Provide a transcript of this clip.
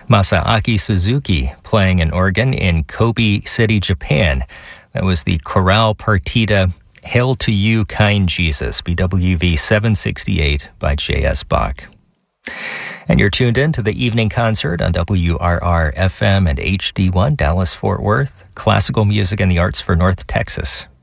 Masaaki Suzuki playing an organ in Kobe City, Japan. That was the Chorale Partita Hail to You, Kind Jesus, BWV 768 by J.S. Bach. And you're tuned in to the evening concert on WRR FM and HD1 Dallas-Fort Worth, classical music and the arts for North Texas.